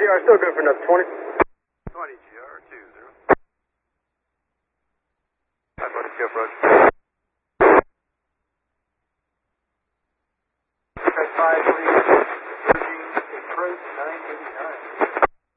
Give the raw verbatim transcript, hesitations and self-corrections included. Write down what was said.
G R, still good for another twenty. twenty G R, two zero. That's what it's approach. five three, approach nine eighty-nine.